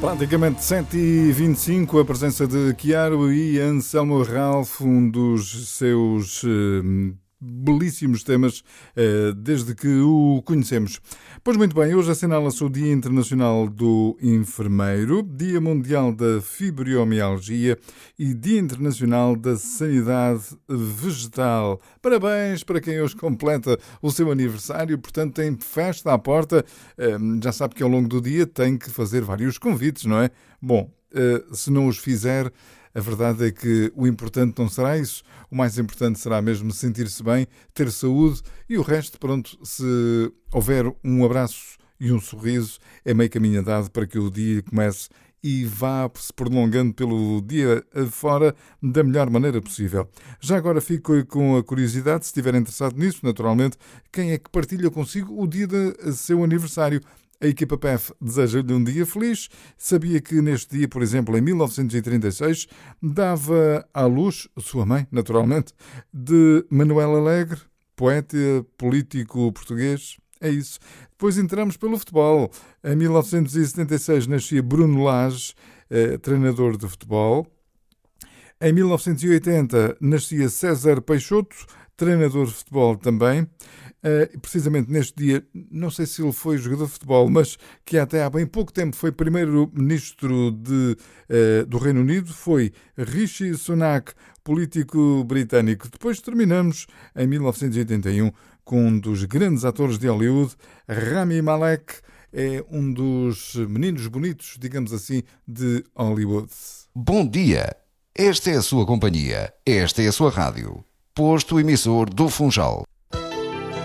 Praticamente 7h25, a presença de Chiaro e Anselmo Ralph, um dos seus belíssimos temas desde que o conhecemos. Pois muito bem, hoje assinala-se o Dia Internacional do Enfermeiro, Dia Mundial da Fibromialgia e Dia Internacional da Sanidade Vegetal. Parabéns para quem hoje completa o seu aniversário, portanto tem festa à porta. Já sabe que ao longo do dia tem que fazer vários convites, não é? Bom, se não os fizer, a verdade é que o importante não será isso. O mais importante será mesmo sentir-se bem, ter saúde e o resto, pronto, se houver um abraço e um sorriso, é meio caminho andado para que o dia comece e vá se prolongando pelo dia fora da melhor maneira possível. Já agora fico com a curiosidade, se estiver interessado nisso, naturalmente, quem é que partilha consigo o dia do seu aniversário? A equipa PEF deseja-lhe um dia feliz. Sabia que neste dia, por exemplo, em 1936, dava à luz, sua mãe, naturalmente, de Manuel Alegre, poeta, político português. É isso. Depois entramos pelo futebol. Em 1976 nascia Bruno Lage, treinador de futebol. Em 1980 nascia César Peixoto, treinador de futebol também. Precisamente neste dia, não sei se ele foi jogador de futebol, mas que até há bem pouco tempo foi primeiro-ministro do Reino Unido, foi Rishi Sunak, político britânico. Depois terminamos em 1981 com um dos grandes atores de Hollywood, Rami Malek, é um dos meninos bonitos, digamos assim, de Hollywood. Bom dia, esta é a sua companhia, esta é a sua rádio, posto emissor do Funchal.